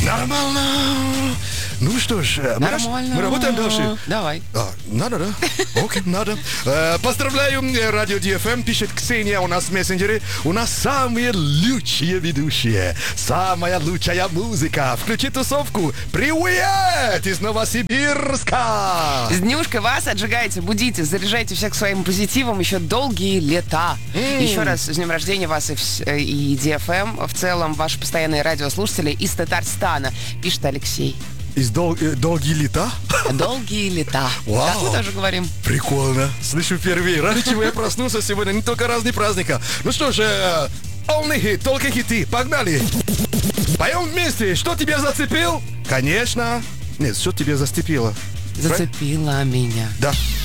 Нормально. Ну что ж, Нормально. мы работаем дальше. Давай. Надо, да? Окей, надо. Поздравляю, Радио DFM, пишет Ксения у нас в мессенджере. У нас самые лучшие ведущие. Самая лучшая музыка. Включи тусовку. Привет из Новосибирска. С днюшкой вас отжигайте, будите, заряжайте всех своим позитивом еще долгие лета. Еще раз с днем рождения вас и DFM. В целом, ваши постоянные радиослушатели из Татарстана, пишет Алексей. Из долгие лета? Долгие лета. Вау. Так мы тоже говорим. Прикольно. Слышу впервые. Ради чего я проснулся сегодня. Не только разные праздника. Ну что же, полный хит, только хиты. Погнали. Поем вместе. Что тебя зацепил? Конечно. Нет, что тебя зацепило? Зацепила меня. Да.